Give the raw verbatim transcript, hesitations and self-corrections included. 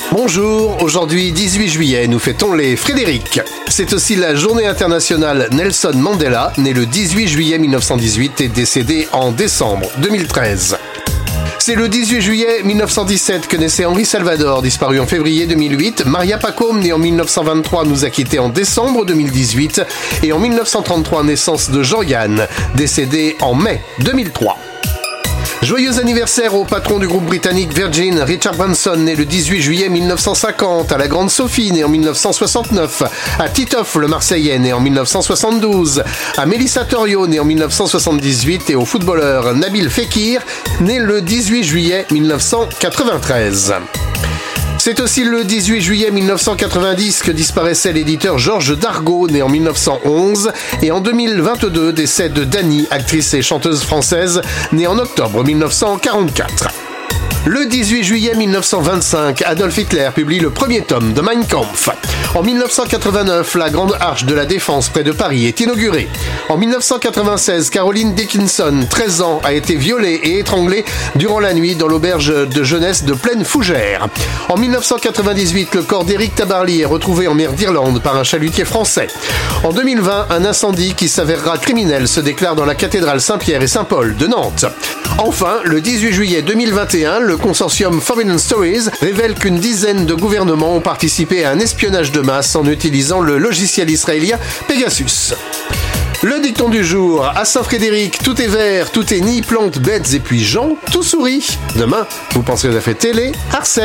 Bonjour, aujourd'hui dix-huit juillet, nous fêtons les Frédéric. C'est aussi la journée internationale Nelson Mandela, né le dix-huit juillet mille neuf cent dix-huit et décédé en décembre deux mille treize. C'est le dix-huit juillet mille neuf cent dix-sept que naissait Henri Salvador, disparu en février deux mille huit. Maria Pacôme, née en mille neuf cent vingt-trois, nous a quittés en décembre deux mille dix-huit. Et en mille neuf cent trente-trois, naissance de Jean-Yann, décédé en mai deux mille trois. Joyeux anniversaire au patron du groupe britannique Virgin, Richard Branson, né le dix-huit juillet mille neuf cent cinquante, à la Grande Sophie, né en mille neuf cent soixante-neuf, à Titoff, le Marseillais, né en mille neuf cent soixante-douze, à Mélissa Torio, né en mille neuf cent soixante-dix-huit, et au footballeur Nabil Fekir, né le dix-huit juillet mille neuf cent quatre-vingt-treize. C'est aussi le dix-huit juillet mille neuf cent quatre-vingt-dix que disparaissait l'éditeur Georges Dargaud, né en mille neuf cent onze, et en deux mille vingt-deux, décès de Dany, actrice et chanteuse française, née en octobre mille neuf cent quarante-quatre. Le dix-huit juillet mille neuf cent vingt-cinq, Adolf Hitler publie le premier tome de Mein Kampf. En mille neuf cent quatre-vingt-neuf, la Grande Arche de la Défense près de Paris est inaugurée. En mille neuf cent quatre-vingt-seize, Caroline Dickinson, treize ans, a été violée et étranglée durant la nuit dans l'auberge de jeunesse de Plaine Fougère. En mille neuf cent quatre-vingt-dix-huit, le corps d'Éric Tabarly est retrouvé en mer d'Irlande par un chalutier français. En deux mille vingt, un incendie qui s'avérera criminel se déclare dans la cathédrale Saint-Pierre et Saint-Paul de Nantes. Enfin, le dix-huit juillet deux mille vingt et un, le consortium Forbidden Stories révèle qu'une dizaine de gouvernements ont participé à un espionnage de masse en utilisant le logiciel israélien Pegasus. Le dicton du jour, à Saint-Frédéric, tout est vert, tout est nids, plantes, bêtes et puis gens, tout sourit. Demain, vous penserez à la fête télé, Arcel.